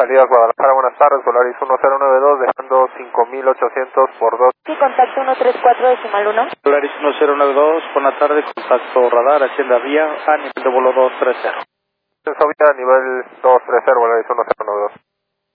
salida Guadalajara, buenas tardes, Volaris 1092, dejando 5800 por 2. Sí, contacto 134 decimal 1. Volaris 1092, buenas tardes, contacto radar, Hacienda Vía, a nivel de vuelo 230. Vía a nivel 230, Volaris 1092.